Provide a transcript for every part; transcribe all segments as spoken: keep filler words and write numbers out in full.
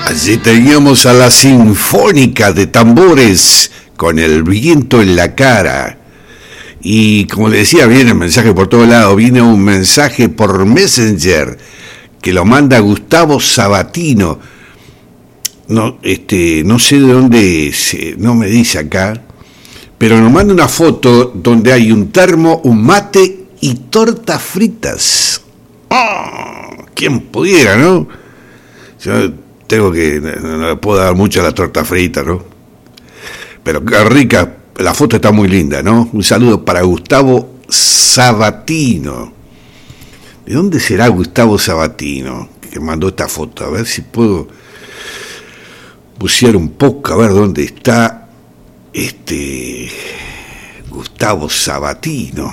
Allí teníamos a la Sinfónica de Tambores con El viento en la cara. Y como le decía, viene el mensaje por todo lado, viene un mensaje por Messenger que lo manda Gustavo Sabatino. No, este, no sé de dónde, se, no me dice acá, pero nos manda una foto donde hay un termo, un mate y tortas fritas. ¡Oh! ¿Quién pudiera, no? Yo tengo que, no, no le puedo dar mucho a la torta frita, ¿no? Pero qué rica, la foto está muy linda, ¿no? Un saludo para Gustavo Sabatino. ¿De dónde será Gustavo Sabatino que mandó esta foto? A ver si puedo bucear un poco, a ver dónde está este Gustavo Sabatino.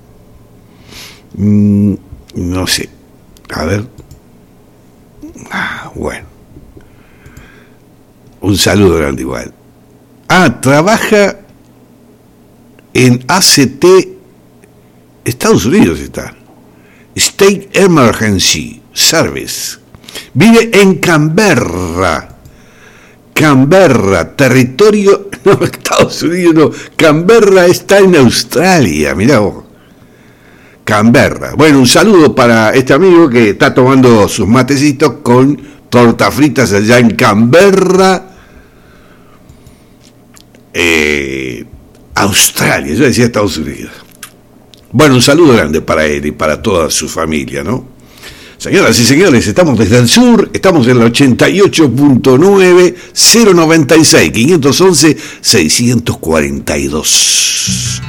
Mm, no sé, a ver. Ah, bueno. Un saludo grande igual. Ah, trabaja en A C T, Estados Unidos está. State Emergency Service. Vive en Canberra. Canberra, territorio... No, Estados Unidos no. Canberra está en Australia, mirá vos. Canberra. Bueno, un saludo para este amigo que está tomando sus matecitos con tortas fritas allá en Canberra, eh, Australia. Yo decía Estados Unidos. Bueno, un saludo grande para él y para toda su familia, ¿no? Señoras y señores, estamos desde el sur, estamos en la ochenta y ocho punto nueve, cero noventa y seis, quinientos once, seiscientos cuarenta y dos.